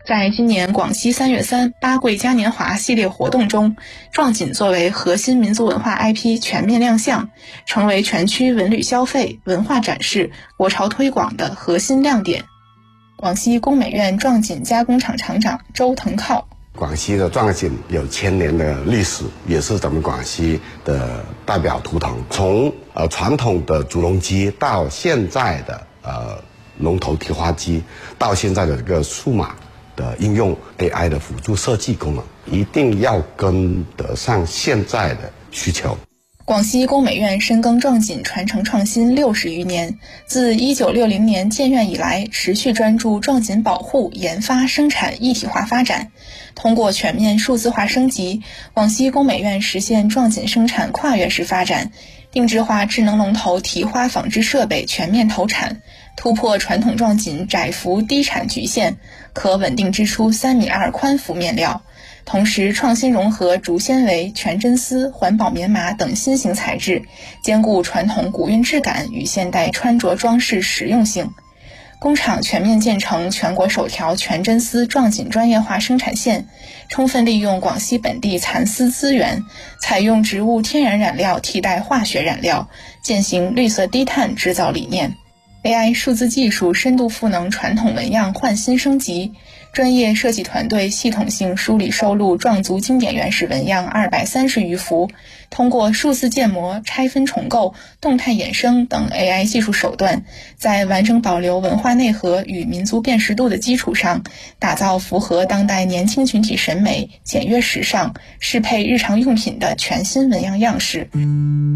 在今年广西3月3八桂嘉年华系列活动中，壮锦作为核心民族文化 IP 全面亮相，成为全区文旅消费、文化展示、国潮推广的核心亮点。广西工美院壮锦加工厂厂长周腾靠： 广西的壮锦有1000年的历史，也是咱们广西的代表图腾。从传统的竹笼机到现在的龙头提花机，到现在的这个数码的应用 AI 的辅助设计功能，一定要跟得上现在的需求。 广西工美院深耕壮锦传承创新60余年，自1960年建院以来，持续专注壮锦保护、研发、生产一体化发展。通过全面数字化升级，广西工美院实现壮锦生产跨越式发展，定制化智能龙头提花纺织设备全面投产，突破传统壮锦窄幅低产局限，可稳定织出3.2米宽幅面料。同时创新融合竹纤维、全真丝、环保棉麻等新型材质，兼顾传统古韵质感与现代穿着装饰实用性。工厂全面建成全国首条全真丝壮锦专业化生产线，充分利用广西本地蚕丝资源，采用植物天然染料替代化学染料，践行绿色低碳制造理念。AI 数字技术深度赋能传统纹样焕新升级，专业设计团队系统性梳理收录壮族经典原始纹样230余幅，通过数字建模、拆分重构、动态衍生等 AI 技术手段，在完整保留文化内核与民族辨识度的基础上，打造符合当代年轻群体审美、简约时尚、适配日常用品的全新纹样样式。